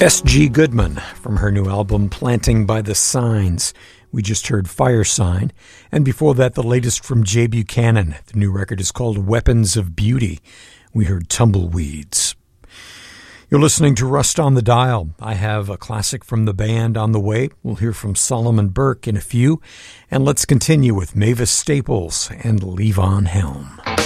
S.G. Goodman from her new album Planting by the Signs. We just heard Fire Sign, and before that the latest from Jay Buchanan. The new record is called Weapons of Beauty. We heard Tumbleweeds. You're listening to Rust on the Dial. I have a classic from the band on the way. We'll hear from Solomon Burke in a few, and let's continue with Mavis Staples and Levon Helm.